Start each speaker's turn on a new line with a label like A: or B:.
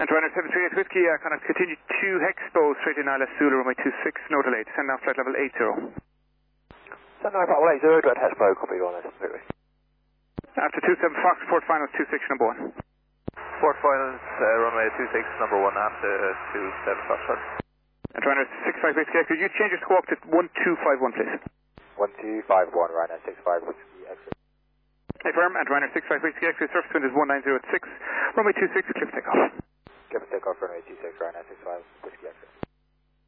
A: And Ryanair 738 Whiskey, contact continue to Hexpo, straight in ILS Zulu, runway 26, no delay. Descend now flight level 80.
B: Descend now flight level 80, direct Hexpo, copy on this, completely.
A: After 27 Fox, port finals 26, number 1.
C: Port finals, runway 26, number 1, after 27 Fox.
A: And Ryanair 65 Whiskey, could you change your squawk to 1251, please?
B: 1251, Ryanair 65 Whiskey, exit.
A: Affirm, and Ryanair 65 Whiskey, surface wind is 1906, runway 26, cliff takeoff.
B: Cliff takeoff, runway 26, Ryanair 65 Whiskey, exit.